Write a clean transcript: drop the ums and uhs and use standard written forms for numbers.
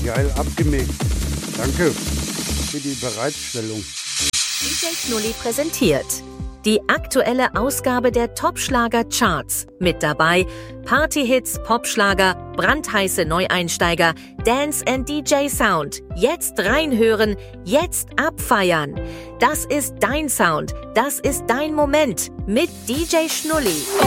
Geil abgemixt. Danke für die Bereitstellung. DJ Schnulli präsentiert die aktuelle Ausgabe der Top-Schlager-Charts. Mit dabei Partyhits, Popschlager, brandheiße Neueinsteiger, Dance and DJ Sound. Jetzt reinhören, jetzt abfeiern. Das ist dein Sound, das ist dein Moment mit DJ Schnulli.